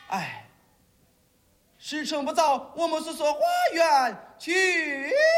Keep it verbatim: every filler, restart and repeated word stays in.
哎，时辰不早，我们速速花园去。